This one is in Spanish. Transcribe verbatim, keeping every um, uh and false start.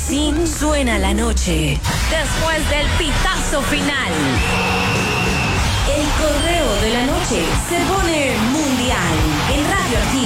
Así suena la noche. Después del pitazo final. El correo de la noche se pone mundial en Radio Aquí.